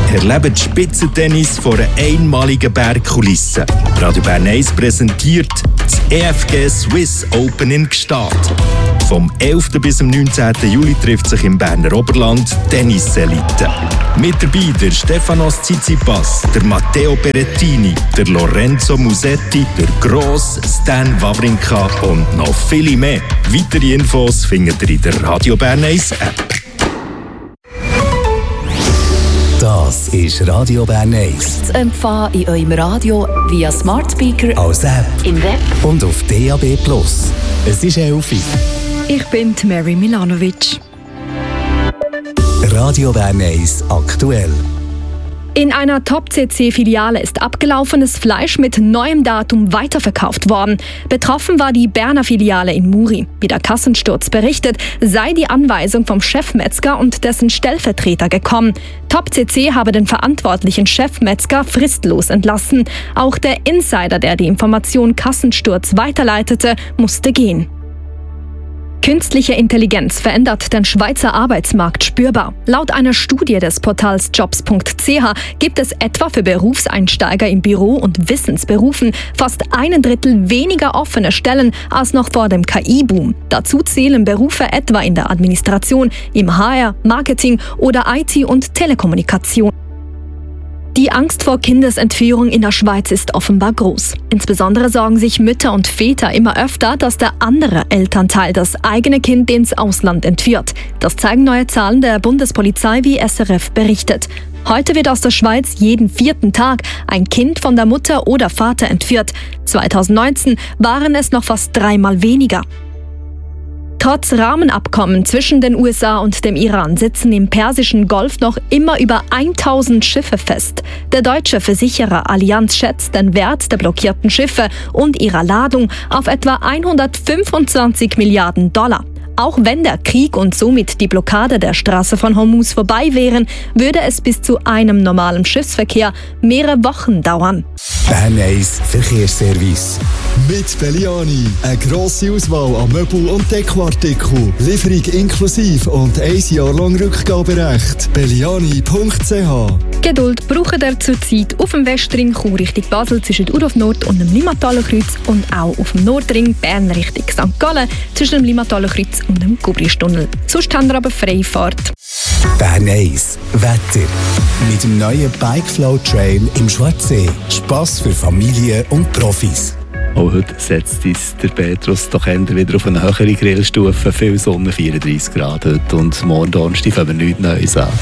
Erlebt Spitzentennis vor einer einmaligen Bergkulisse. Radio Bern 1 präsentiert das EFG Swiss Open in Gstaad. Vom 11. bis zum 19. Juli trifft sich im Berner Oberland Tenniselite. Mit dabei der Stefanos Tsitsipas, der Matteo Berrettini, der Lorenzo Musetti, der Gross Stan Wawrinka und noch viele mehr. Weitere Infos findet ihr in der Radio Bern 1 App. Das ist Radio Bern 1. Zu empfangen in eurem Radio via Smart Speaker, als App, im Web und auf DAB+. Es ist 11 Uhr. Ich bin Mary Milanovic. Radio Bern 1 aktuell. In einer Top-CC-Filiale ist abgelaufenes Fleisch mit neuem Datum weiterverkauft worden. Betroffen war die Berner Filiale in Muri. Wie der Kassensturz berichtet, sei die Anweisung vom Chefmetzger und dessen Stellvertreter gekommen. Top-CC habe den verantwortlichen Chefmetzger fristlos entlassen. Auch der Insider, der die Information Kassensturz weiterleitete, musste gehen. Künstliche Intelligenz verändert den Schweizer Arbeitsmarkt spürbar. Laut einer Studie des Portals jobs.ch gibt es etwa für Berufseinsteiger in Büro- und Wissensberufen fast 1/3 weniger offene Stellen als noch vor dem KI-Boom. Dazu zählen Berufe etwa in der Administration, im HR, Marketing oder IT und Telekommunikation. Die Angst vor Kindesentführung in der Schweiz ist offenbar groß. Insbesondere sorgen sich Mütter und Väter immer öfter, dass der andere Elternteil das eigene Kind ins Ausland entführt. Das zeigen neue Zahlen der Bundespolizei, wie SRF berichtet. Heute wird aus der Schweiz jeden 4. Tag ein Kind von der Mutter oder Vater entführt. 2019 waren es noch fast 3-mal weniger. Trotz Rahmenabkommen zwischen den USA und dem Iran sitzen im Persischen Golf noch immer über 1000 Schiffe fest. Der deutsche Versicherer Allianz schätzt den Wert der blockierten Schiffe und ihrer Ladung auf etwa 125 Milliarden $. Auch wenn der Krieg und somit die Blockade der Straße von Hormuz vorbei wären, würde es bis zu einem normalen Schiffsverkehr mehrere Wochen dauern. Bern 1 Verkehrsservice. Mit Belliani. Eine grosse Auswahl an Möbel- und Dekoartikeln. Lieferung inklusive und 1 Jahr lang Rückgaberecht. Belliani.ch. Geduld braucht ihr zurzeit auf dem Westring Chur Richtung Basel zwischen Udorf Nord und dem Limmathaler Kreuz und auch auf dem Nordring Bern Richtung St. Gallen zwischen dem Limmathaler Kreuz und dem Gubristunnel. Sonst haben wir aber Freifahrt. Bern 1 Wetter. Mit dem neuen Bikeflow Trail im Schwarzsee. Spass für Familien und Profis. Auch heute setzt uns der Petrus doch wieder auf eine höhere Grillstufe. Viel Sonne, 34 Grad heute. Und morgen Donnerstag fangen wir nichts Neues an.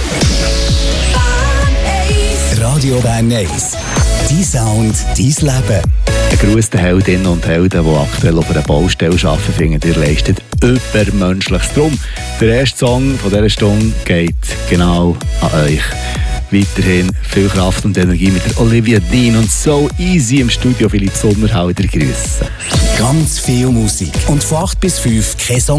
Radio Bern 1. Dein Sound, dein Leben. Ein Gruß den Heldinnen und Helden, die aktuell auf einer Baustelle arbeiten, findet ihr leistet Übermenschliches. Drum, der erste Song von dieser Stunde geht genau an euch. Weiterhin viel Kraft und Energie mit der Olivia Dean und So Easy im Studio. Philipp Sommerhalder grüßen. Ganz viel Musik. Und von 8 bis 5 kein Song.